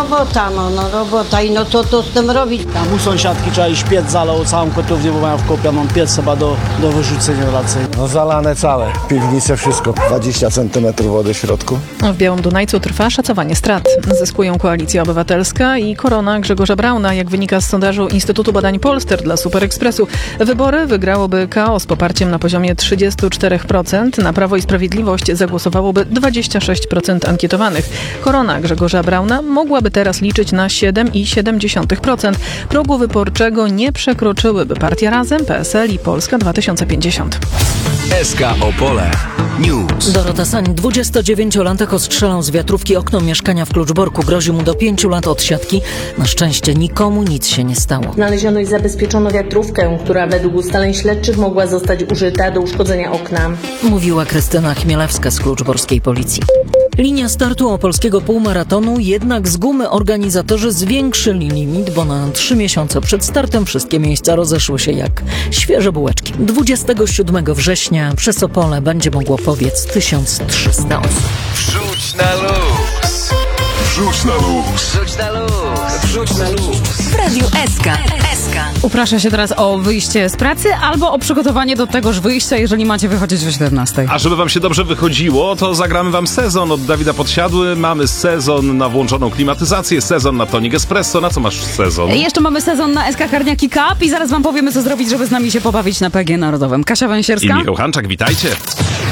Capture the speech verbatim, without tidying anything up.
robota, no, no robota i no co to z tym robić? Tam u sąsiadki trzeba iść piec zalał całą kotłownię, bo mają wkopioną piec chyba do, do wyrzucenia raczej. No zalane całe, piwnice, wszystko. dwadzieścia centymetrów wody w środku. W Białym Dunajcu trwa szacowanie strat. Zyskują Koalicja Obywatelska i Korona Grzegorza Brauna. Jak wynika z sondażu Instytutu Badań Polster dla Super Expressu, wybory wygrałoby K O z poparciem na poziomie trzydzieści cztery procent. Na Prawo i Sprawiedliwość zagłosowałoby dwadzieścia sześć procent ankietowanych. Korona Grzegorza Brauna mogłaby teraz liczyć na siedem przecinek siedem procent. Progu wyborczego nie przekroczyłyby partia Razem, P S L i Polska dwa tysiące pięćdziesiąt. S K Opole News. Dorota Sań, dwudziestodziewięciolatek, ostrzelał z wiatrówki okno mieszkania w Kluczborku. Grozi mu do pięciu lat odsiadki. Na szczęście nikomu nic się nie stało. Znaleziono i zabezpieczono wiatrówkę, która według ustaleń śledczych mogła zostać użyta do uszkodzenia okna. Mówiła Krystyna Chmielewska z kluczborskiej policji. Linia startu opolskiego półmaratonu, jednak z gumy organizatorzy zwiększyli limit, bo na trzy miesiące przed startem wszystkie miejsca rozeszły się jak świeże bułeczki. dwudziestego siódmego września przez Opole będzie mogło pobiec tysiąc trzysta osób. Wrzuć na luz. Wrzuć na luz. Wrzuć na luz. Wrzuć na luz. W Radiu S K. Uprasza się teraz o wyjście z pracy albo o przygotowanie do tegoż wyjścia, jeżeli macie wychodzić o siedemnastej. A żeby wam się dobrze wychodziło, to zagramy wam sezon od Dawida Podsiadły. Mamy sezon na włączoną klimatyzację, sezon na tonik espresso. Na co masz sezon? Jeszcze mamy sezon na S K Karniaki Cup i zaraz wam powiemy, co zrobić, żeby z nami się pobawić na P G Narodowym. Kasia I Węsierska. Michał Hanczak, witajcie.